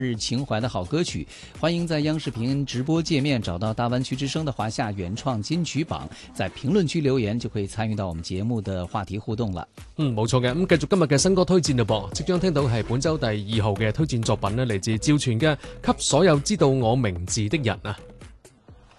日情懷的好歌曲，歡迎在央視頻直播界面找到大灣區之聲的華夏原創金曲榜，在評論區留言就可以參與到我們節目的話題互動啦。 冇錯嘅，咁繼續今日嘅新歌推薦嘞噃，即將聽到係本周第2號嘅推薦作品咧，嚟自趙傳嘅《給所有知道我名字的人》啊。